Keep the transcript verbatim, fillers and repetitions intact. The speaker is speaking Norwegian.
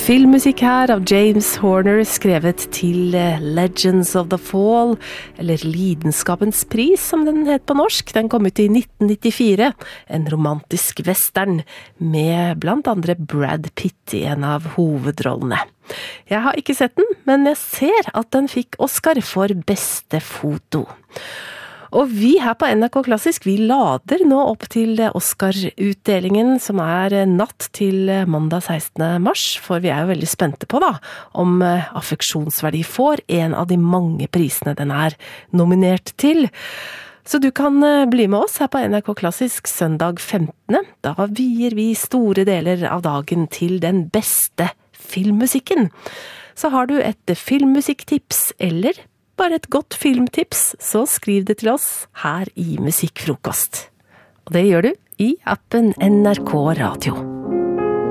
Filmmusikk her av James Horner, skrevet til Legends of the Fall, eller Lidenskapens pris, som den het på norsk. Den kom ut i nitten nittifire, en romantisk western, med blant andre Brad Pitt i en av hovedrollene. Jeg har ikke sett den, men jeg ser at den fikk Oscar for beste foto. Og vi her på N R K Klassisk, vi lader nå opp til Oscar-utdelingen, som er natt til mandag sekstende mars, for vi er jo veldig spente på da, om Affeksjonsverdi får en av de mange prisene den er nominert til. Så du kan bli med oss her på N R K Klassisk søndag femtende. Da vier vi store deler av dagen til den beste filmmusikken. Så har du et filmmusikktips eller bare et godt filmtips, så skriv det til oss her i Musikkfrokost. Og det gjør du i appen N R K Radio.